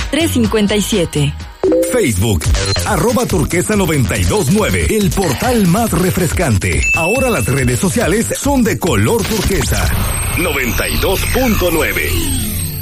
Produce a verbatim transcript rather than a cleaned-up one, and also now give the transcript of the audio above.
tres cinco siete. Facebook, arroba turquesa noventa y dos nueve, el portal más refrescante. Ahora las redes sociales son de color turquesa. noventa y dos punto nueve.